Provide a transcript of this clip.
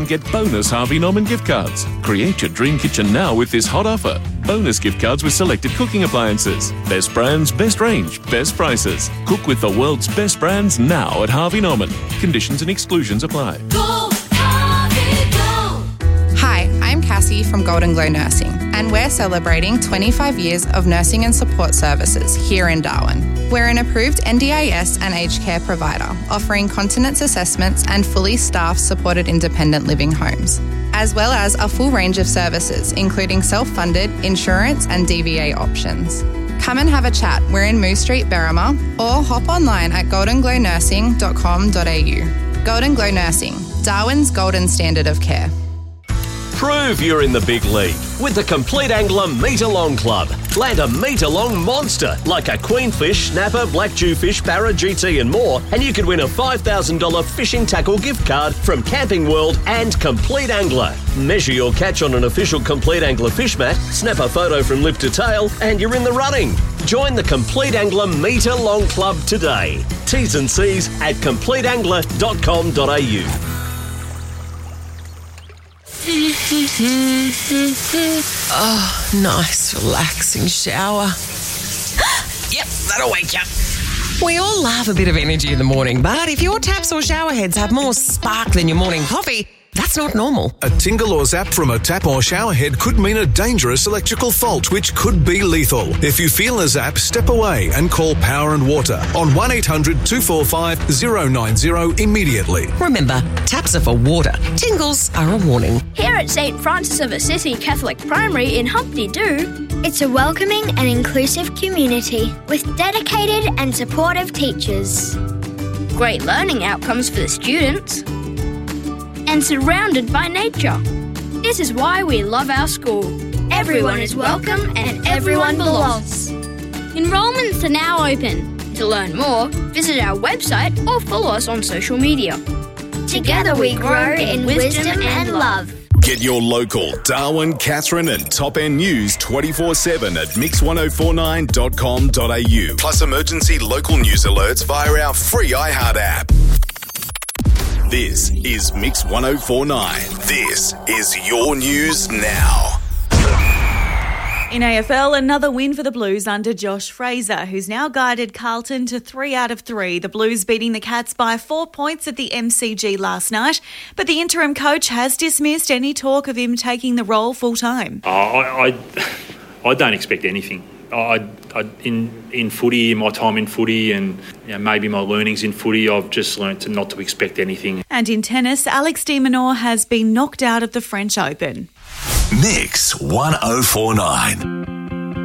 Get bonus Harvey Norman gift cards. Create your dream kitchen now with this hot offer. Bonus gift cards with selected cooking appliances. Best brands, best range, best prices. Cook with the world's best brands now at Harvey Norman. Conditions and exclusions apply. Go, Harvey, go! Hi, I'm Cassie from Golden Glow Nursing, and we're celebrating 25 years of nursing and support services here in Darwin. We're an approved NDIS and aged care provider, offering continence assessments and fully staffed supported independent living homes, as well as a full range of services, including self-funded, insurance and DVA options. Come and have a chat. We're in Moose Street, Berrima, or hop online at goldenglow.nursing.com.au. Golden Glow Nursing, Darwin's golden standard of care. Prove you're in the big league with the Complete Angler Metre-Long Club. Land a metre-long monster like a queenfish, snapper, black jewfish, barra, GT and more, and you could win a $5,000 fishing tackle gift card from Camping World and Complete Angler. Measure your catch on an official Complete Angler fish mat, snap a photo from lip to tail, and you're in the running. Join the Complete Angler Metre-Long Club today. T's and C's at completeangler.com.au. Oh, nice, relaxing shower. Yep, that'll wake you up. We all love a bit of energy in the morning, but if your taps or shower heads have more spark than your morning coffee, that's not normal. A tingle or zap from a tap or shower head could mean a dangerous electrical fault, which could be lethal. If you feel a zap, step away and call Power and Water on 1800 245 090 immediately. Remember, taps are for water. Tingles are a warning. Here at St. Francis of Assisi Catholic Primary in Humpty Doo, it's a welcoming and inclusive community with dedicated and supportive teachers. great learning outcomes for the students, and surrounded by nature. This is why we love our school. Everyone is welcome and everyone belongs. Enrollments are now open. To learn more, visit our website or follow us on social media. Together we grow in wisdom and love. Get your local Darwin, Katherine and Top End news 24/7 at mix1049.com.au. Plus emergency local news alerts via our free iHeart app. This is Mix 1049. This is your news now. In AFL, another win for the Blues under Josh Fraser, who's now guided Carlton to 3 out of 3. The Blues beating the Cats by 4 points at the MCG last night, but the interim coach has dismissed any talk of him taking the role full-time. I don't expect anything. In footy, my time in footy and maybe my learnings in footy, I've just learnt not to expect anything. And in tennis, Alex de Minaur has been knocked out of the French Open. Mix 1049.